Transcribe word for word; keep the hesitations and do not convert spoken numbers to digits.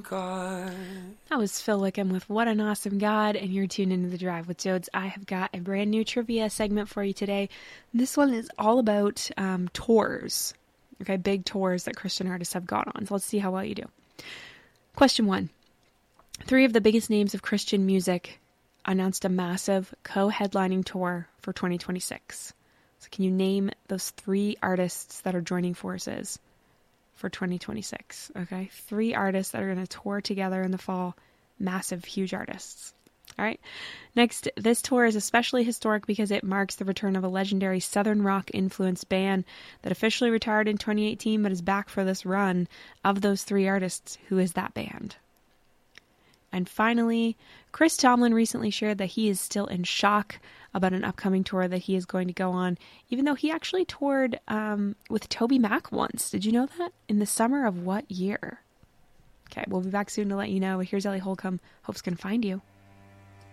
God. That was Phil Wickham with What an Awesome God, and you're tuned into The Drive with Jodes. I have got a brand new trivia segment for you today. This one is all about um, tours, okay, big tours that Christian artists have gone on. So let's see how well you do. Question one. Three of the biggest names of Christian music announced a massive co-headlining tour for twenty twenty-six. So can you name those three artists that are joining forces for twenty twenty-six? Okay, three artists that are going to tour together in the fall. Massive, huge artists. All right. Next, this tour is especially historic because it marks the return of a legendary Southern rock-influenced band that officially retired in twenty eighteen, but is back for this run. Of those three artists, who is that band? And finally, Chris Tomlin recently shared that he is still in shock about an upcoming tour that he is going to go on, even though he actually toured um, with Toby Mac once. Did you know that? In the summer of what year? Okay, we'll be back soon to let you know. Here's Ellie Holcomb. Hope's gonna find you.